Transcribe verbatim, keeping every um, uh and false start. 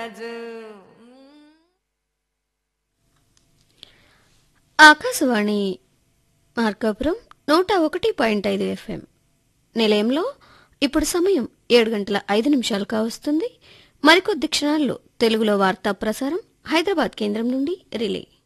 ఆకాశవాణి మార్కాపురం నూట ఒకటి పాయింట్ ఐదు ఎఫ్ఎం నిలయంలో ఇప్పుడు సమయం ఏడు గంటల ఐదు నిమిషాలు కావస్తుంది. మరికొద్ది క్షణాల్లో తెలుగులో వార్తా ప్రసారం హైదరాబాద్ కేంద్రం నుండి రిలే.